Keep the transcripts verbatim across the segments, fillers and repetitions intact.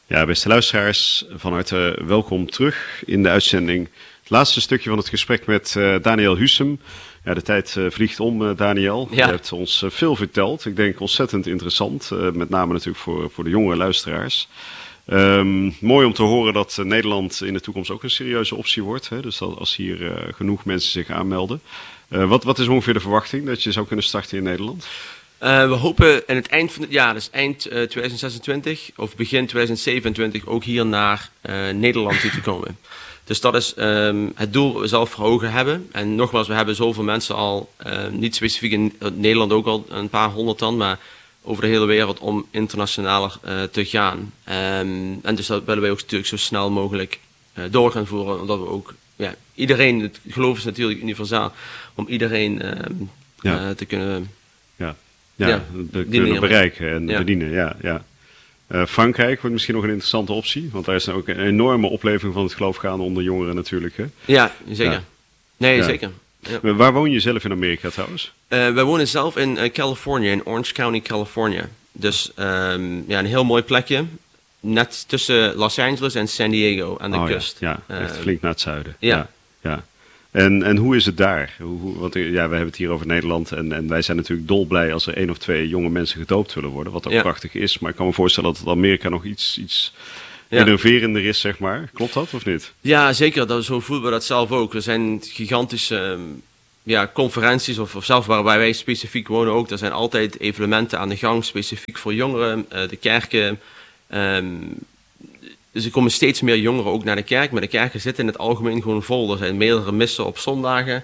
Ja, beste luisteraars, van harte welkom terug in de uitzending. Het laatste stukje van het gesprek met uh, Daniel Hussem. Ja, de tijd uh, vliegt om, uh, Daniel. Ja. Je hebt ons uh, veel verteld. Ik denk ontzettend interessant. Uh, met name natuurlijk voor, voor de jongere luisteraars. Um, mooi om te horen dat uh, Nederland in de toekomst ook een serieuze optie wordt. Hè? Dus dat als hier uh, genoeg mensen zich aanmelden. Uh, wat, wat is ongeveer de verwachting dat je zou kunnen starten in Nederland? Uh, we hopen in het eind van het jaar, dus eind uh, twintig zesentwintig of begin twintig zevenentwintig, ook hier naar uh, Nederland toe te komen. Dus dat is um, het doel dat we zelf voor ogen hebben. En nogmaals, we hebben zoveel mensen al, uh, niet specifiek in Nederland ook al een paar honderd dan, maar over de hele wereld om internationaler uh, te gaan. Um, en dus dat willen wij ook natuurlijk zo snel mogelijk uh, door gaan voeren, omdat we ook, ja, iedereen, het geloof is natuurlijk universaal, om iedereen uh, ja. uh, te kunnen... Ja. Ja, ja, de kunnen bereiken en ja. bedienen. Ja, ja. Uh, Frankrijk wordt misschien nog een interessante optie, want daar is ook een enorme opleving van het geloof gaande onder jongeren natuurlijk. Hè? Ja, zeker. Ja. Nee, ja. zeker. Ja. Waar woon je zelf in Amerika trouwens? Uh, wij wonen zelf in uh, Californië, in Orange County, California. Dus um, ja, een heel mooi plekje, net tussen Los Angeles en San Diego aan de oh, kust. Ja, ja echt uh, flink naar het zuiden. Ja. ja, ja. En, en hoe is het daar? Hoe, hoe, want ja, we hebben het hier over Nederland en, en wij zijn natuurlijk dolblij als er één of twee jonge mensen gedoopt willen worden, wat ook ja. prachtig is. Maar ik kan me voorstellen dat Amerika nog iets, iets ja. innoverender is, zeg maar. Klopt dat of niet? Ja, zeker. Dat, zo voelen we dat zelf ook. Er zijn gigantische um, ja, conferenties, of, of zelfs waarbij wij specifiek wonen ook. Er zijn altijd evenementen aan de gang, specifiek voor jongeren, uh, de kerken. Um, Dus er komen steeds meer jongeren ook naar de kerk, maar de kerken zitten in het algemeen gewoon vol. Er zijn meerdere missen op zondagen,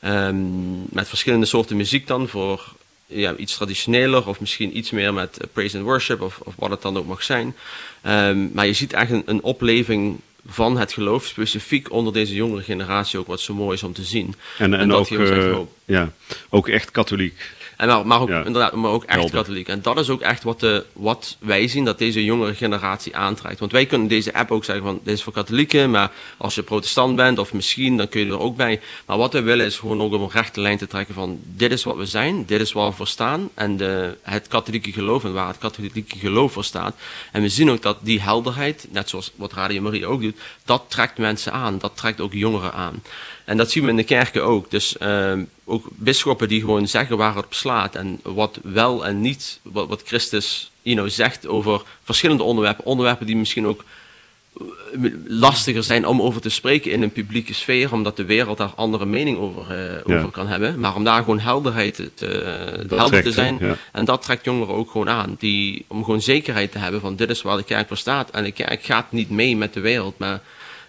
um, met verschillende soorten muziek dan, voor ja, iets traditioneler of misschien iets meer met praise and worship of, of wat het dan ook mag zijn. Um, maar je ziet echt een, een opleving van het geloof, specifiek onder deze jongere generatie ook, wat zo mooi is om te zien. En, en, en dat ook, uh, ja, ook echt katholiek. En maar, maar, ook, ja. inderdaad, maar ook echt Helder. katholiek. En dat is ook echt wat, de, wat wij zien dat deze jongere generatie aantrekt. Want wij kunnen deze app ook zeggen van, dit is voor katholieken, maar als je protestant bent of misschien, dan kun je er ook bij. Maar wat we willen is gewoon ook op een rechte lijn te trekken van, dit is wat we zijn, dit is waar we voor staan. En de, het katholieke geloof en waar het katholieke geloof voor staat. En we zien ook dat die helderheid, net zoals wat Radio Maria ook doet, dat trekt mensen aan. Dat trekt ook jongeren aan. En dat zien we in de kerken ook. Dus uh, ook bisschoppen die gewoon zeggen waar het op slaat. En wat wel en niet, wat, wat Christus you know, zegt over verschillende onderwerpen. Onderwerpen die misschien ook lastiger zijn om over te spreken in een publieke sfeer. Omdat de wereld daar andere mening over, uh, ja. over kan hebben. Maar om daar gewoon helderheid te, te, helder trekt, te zijn. Ja. En dat trekt jongeren ook gewoon aan. Die, om gewoon zekerheid te hebben van dit is waar de kerk voor staat. En de kerk gaat niet mee met de wereld. Maar...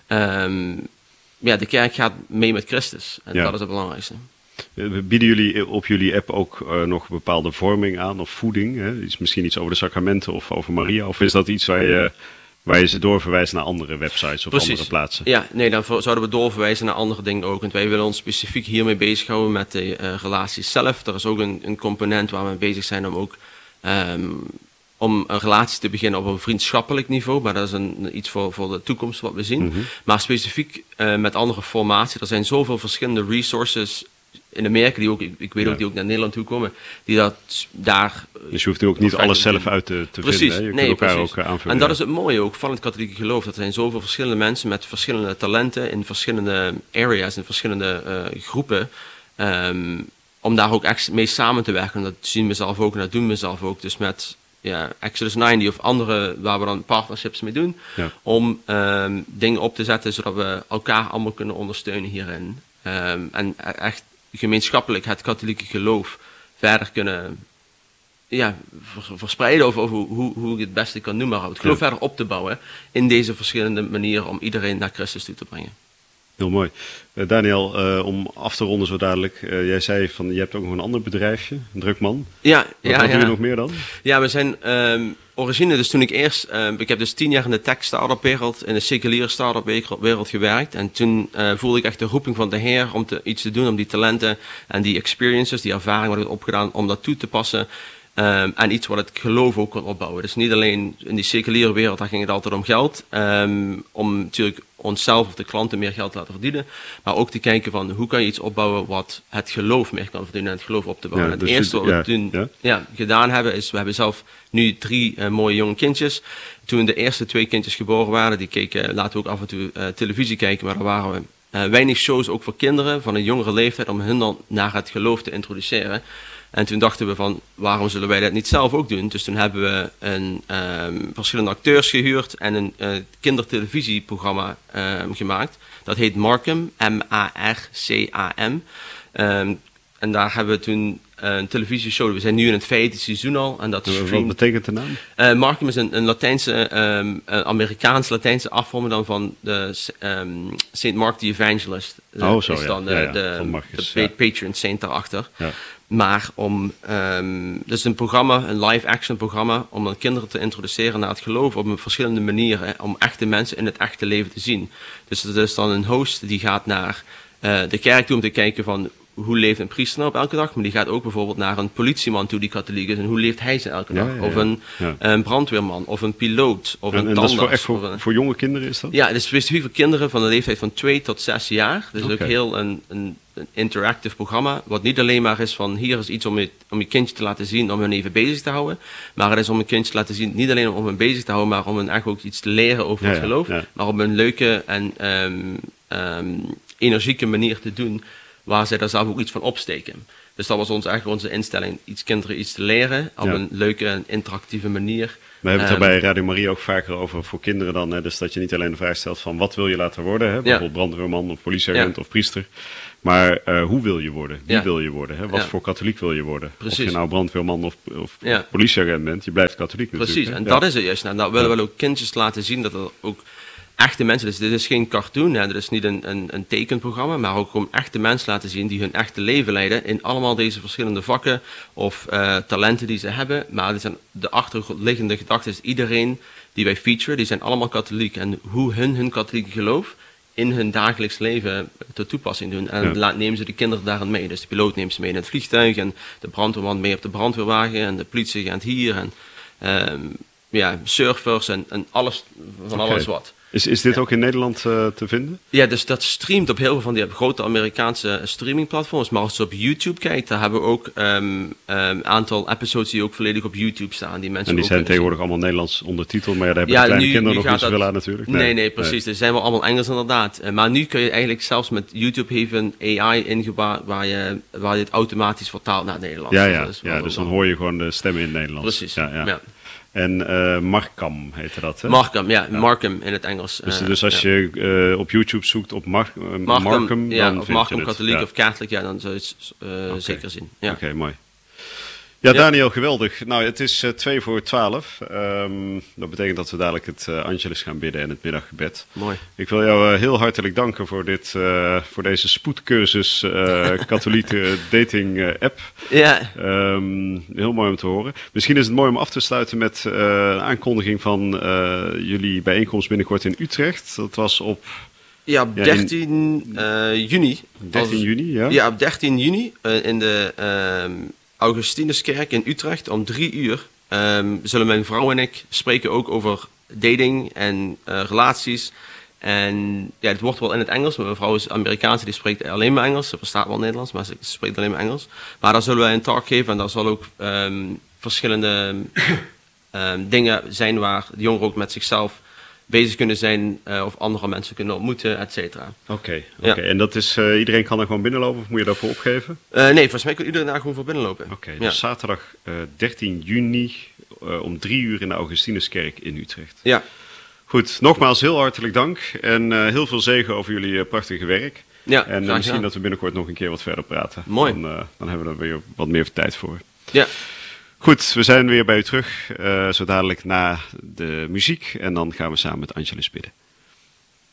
Um, Ja, de kerk gaat mee met Christus. En ja. dat is het belangrijkste. Bieden jullie op jullie app ook uh, nog bepaalde vorming aan of voeding? Hè? Iets, misschien iets over de sacramenten of over Maria? Of is dat iets waar je, waar je ze doorverwijst naar andere websites of Precies. andere plaatsen? Ja, nee, dan zouden we doorverwijzen naar andere dingen ook. Want wij willen ons specifiek hiermee bezighouden met de uh, relaties zelf. Er is ook een, een component waar we mee bezig zijn om ook... Um, om een relatie te beginnen op een vriendschappelijk niveau. Maar dat is een, iets voor, voor de toekomst wat we zien. Mm-hmm. Maar specifiek uh, met andere formatie. Er zijn zoveel verschillende resources in Amerika, die ook, ik, ik weet ja. ook, die ook naar Nederland toe komen. Die dat daar... Dus je hoeft ook niet alles zelf uit te, te precies, vinden. Hè? Je nee, kunt elkaar precies. ook uh, aanvullen. En dat ja. is het mooie ook van het katholieke geloof. Dat er zijn zoveel verschillende mensen met verschillende talenten in verschillende areas, in verschillende uh, groepen. Um, om daar ook echt mee samen te werken. En dat zien we zelf ook en dat doen we zelf ook. Dus met... Ja, Exodus negentig of andere waar we dan partnerships mee doen. Ja. Om um, dingen op te zetten zodat we elkaar allemaal kunnen ondersteunen hierin. Um, en echt gemeenschappelijk het katholieke geloof verder kunnen ja, verspreiden. Of over hoe, hoe ik het beste kan doen. Maar het geloof ja. verder op te bouwen in deze verschillende manieren om iedereen naar Christus toe te brengen. Heel mooi. Uh, Daniel, uh, om af te ronden zo dadelijk. Uh, jij zei van, je hebt ook nog een ander bedrijfje, een drukman. Ja. Wat, ja, wat ja. doe je nog meer dan? Ja, we zijn um, origine, dus toen ik eerst, uh, ik heb dus tien jaar in de tech startup wereld, in de seculiere startup wereld gewerkt. En toen uh, voelde ik echt de roeping van de Heer om te, iets te doen, om die talenten en die experiences, die ervaring wat ik heb opgedaan, om dat toe te passen. Um, en iets wat het geloof ook kon opbouwen. Dus niet alleen in die seculiere wereld, daar ging het altijd om geld. Um, om natuurlijk onszelf of de klanten meer geld laten verdienen, maar ook te kijken van hoe kan je iets opbouwen wat het geloof meer kan verdienen en het geloof op te bouwen. Ja, en het dus eerste wat we ja, toen ja? Ja, gedaan hebben is, we hebben zelf nu drie uh, mooie jonge kindjes. Toen de eerste twee kindjes geboren waren, die keken, laten we ook af en toe uh, televisie kijken, maar er waren we uh, weinig shows ook voor kinderen van een jongere leeftijd om hun dan naar het geloof te introduceren. En toen dachten we van, waarom zullen wij dat niet zelf ook doen? Dus toen hebben we een, um, verschillende acteurs gehuurd en een uh, kindertelevisieprogramma um, gemaakt. Dat heet Markham, M A R C A M. Um, en daar hebben we toen uh, een televisieshow. We zijn nu in het vijfde seizoen al. En dat Wat streamt... betekent de naam? Uh, Markham is een, een Latijnse, um, een Amerikaans-Latijnse afvorming dan van de um, Saint Mark the Evangelist. Oh, zo is dan ja. de, ja, ja. de, Marcus, de ja. patron saint daarachter. Ja. Maar om, um, dus een programma, een live-action programma, om dan kinderen te introduceren naar het geloof op een verschillende manieren, om echte mensen in het echte leven te zien. Dus er is dan een host die gaat naar uh, de kerk toe om te kijken van hoe leeft een priester nou op elke dag, maar die gaat ook bijvoorbeeld naar een politieman toe die katholiek is en hoe leeft hij ze elke dag. Ja, ja, ja. Of een, ja. een brandweerman, of een piloot, of en, een en tandarts. Dat is voor, echt voor, een... voor jonge kinderen is dat? Ja, het is specifiek voor kinderen van de leeftijd van twee tot zes jaar. Dus okay. ook heel een, een, een interactive programma, wat niet alleen maar is van hier is iets om je, om je kindje te laten zien, om hen even bezig te houden, maar het is om een kindje te laten zien, niet alleen om hen bezig te houden, maar om hen echt ook iets te leren over ja, het geloof, ja, ja. maar op een leuke en um, um, energieke manier te doen, waar zij daar zelf ook iets van opsteken. Dus dat was ons, eigenlijk onze instelling, iets kinderen iets te leren, op ja. een leuke en interactieve manier. We hebben het er bij Radio Maria ook vaker over voor kinderen dan, hè, dus dat je niet alleen de vraag stelt van wat wil je laten worden, hè, bijvoorbeeld ja. brandweerman of politieagent ja. of priester, maar uh, hoe wil je worden, wie ja. wil je worden, hè? Wat ja. voor katholiek wil je worden. Precies. Of je nou brandweerman of, of, ja. of politieagent bent, je blijft katholiek natuurlijk. Precies, en ja. dat is het juist. En dat willen we ja. ook kindjes laten zien, dat er ook echte mensen, dus dit is geen cartoon, hè, dit is niet een, een, een tekenprogramma, maar ook gewoon echte mensen laten zien die hun echte leven leiden in allemaal deze verschillende vakken of uh, talenten die ze hebben. Maar dit zijn de achterliggende gedachten is iedereen die wij featuren, die zijn allemaal katholiek. En hoe hun hun katholieke geloof in hun dagelijks leven tot toepassing doen. En ja. nemen ze de kinderen daarin mee. Dus de piloot neemt ze mee in het vliegtuig en de brandweerman mee op de brandweerwagen en de politieagent hier en um, ja, surfers en, en alles van okay. alles wat. Is, is dit ja. ook in Nederland uh, te vinden? Ja, dus dat streamt op heel veel van die grote Amerikaanse streamingplatforms. Maar als je op YouTube kijkt, daar hebben we ook een um, um, aantal episodes die ook volledig op YouTube staan. Die mensen en die zijn tegenwoordig zien. allemaal Nederlands ondertiteld, maar ja, daar hebben ja, de kleine nu, kinderen nu nog niet zoveel dat... aan natuurlijk. Nee, nee, nee precies. Nee. Dus zijn wel allemaal Engels inderdaad. Uh, maar nu kun je eigenlijk zelfs met YouTube even A I ingebouwd waar je, waar je het automatisch vertaalt naar het Nederlands. Ja, ja, dus, ja, dus dan hoor je gewoon de stemmen in het Nederlands. Precies, ja. ja. ja. En uh, Markham heette dat, hè? Markham, ja, ja. Markham in het Engels. Dus, uh, dus als ja. je uh, op YouTube zoekt op Mar uh, Markham, Markham, ja, dan of vind Markham je het. katholiek Ja. of katholiek, ja, dan zou je het uh, okay. zeker zien. Ja. Oké, okay, mooi. Ja, Daniel, geweldig. Nou, het is uh, twee voor twaalf. Um, dat betekent dat we dadelijk het uh, Angelus gaan bidden en het middaggebed. Mooi. Ik wil jou uh, heel hartelijk danken voor, dit, uh, voor deze spoedcursus uh, katholieke dating uh, app. Ja. Um, heel mooi om te horen. Misschien is het mooi om af te sluiten met uh, een aankondiging van uh, jullie bijeenkomst binnenkort in Utrecht. Dat was op... Ja, op dertien ja, in, uh, juni. dertien als, juni, ja? Ja, op dertien juni uh, in de... Uh, Augustinuskerk in Utrecht om drie uur um, zullen mijn vrouw en ik spreken ook over dating en uh, relaties. En ja, het wordt wel in het Engels, maar mijn vrouw is Amerikaanse, die spreekt alleen maar Engels. Ze verstaat wel Nederlands, maar ze spreekt alleen maar Engels. Maar daar zullen wij een talk geven en daar zal ook um, verschillende um, dingen zijn waar de jongeren ook met zichzelf bezig kunnen zijn uh, of andere mensen kunnen ontmoeten, et cetera. Oké, okay, okay. ja. En dat is, uh, iedereen kan er gewoon binnenlopen of moet je daarvoor opgeven? Uh, nee, volgens mij kan iedereen daar gewoon voor binnenlopen. Oké, okay, ja. dus zaterdag uh, dertien juni uh, om drie uur in de Augustinuskerk in Utrecht. Ja. Goed, nogmaals heel hartelijk dank en uh, heel veel zegen over jullie uh, prachtige werk. Ja, en uh, misschien dat we binnenkort nog een keer wat verder praten. Mooi. Dan, uh, dan hebben we er weer wat meer tijd voor. Ja. Goed, we zijn weer bij u terug, uh, zo dadelijk na de muziek en dan gaan we samen met Angelus bidden.